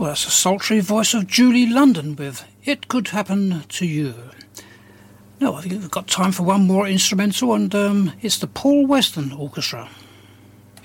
Well, that's the sultry voice of Julie London with It Could Happen to You. Now, I think we've got time for one more instrumental, and it's the Paul Weston Orchestra.